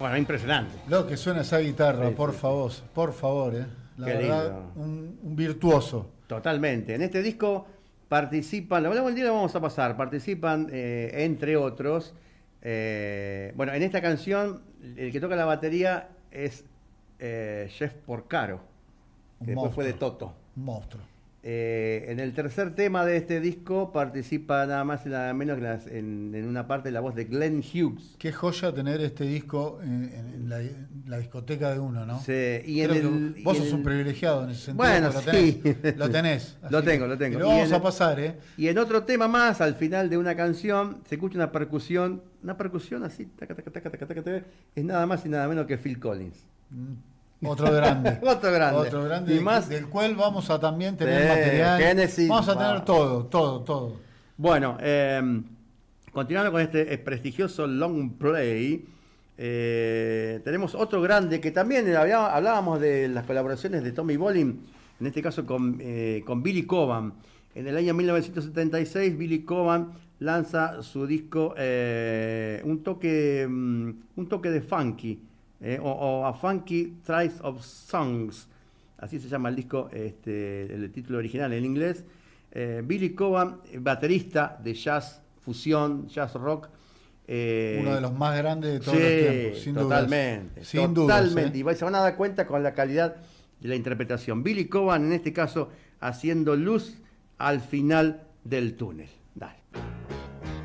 Bueno, impresionante. Lo que suena esa guitarra, Sí, por sí, favor, por favor, La Qué verdad, lindo. un virtuoso. Totalmente. En este disco participan, un día lo vamos a pasar, participan entre otros. Bueno, en esta canción el que toca la batería es Jeff Porcaro, Un que después fue de monstruo. Toto. Un monstruo. En el tercer tema de este disco participa nada más y nada menos que en una parte la voz de Glenn Hughes. Qué joya tener este disco en la discoteca de uno, ¿no? Sí, y Creo en que vos y en sos un privilegiado en ese sentido, bueno, porque sí. lo tenés. Lo Así tengo, que- lo tengo. Y lo Y vamos en- a pasar, ¿eh? Y en otro tema más, al final de una canción, se escucha una percusión así, taca, taca, taca, taca, taca, taca, es nada más y nada menos que Phil Collins. Otro grande. Otro grande. Otro grande Y más, del cual vamos a también tener Sí, material. Genesis, Vamos a wow. tener todo. bueno, continuando con este prestigioso long play, tenemos otro grande que también hablábamos de las colaboraciones de Tommy Bolin, en este caso con Billy Cobham. En el año 1976, Billy Cobham lanza su disco un toque de funky, o A Funky Tribe of Songs, así se llama el disco, el título original en inglés. Billy Cobham, baterista de jazz, fusión, jazz rock. Uno de los más grandes de todos Sí, los tiempos, sin totalmente, dudas. Sin dudas. totalmente. Y se van a dar cuenta con la calidad de la interpretación. Billy Cobham, en este caso, haciendo luz al final del túnel. Dale.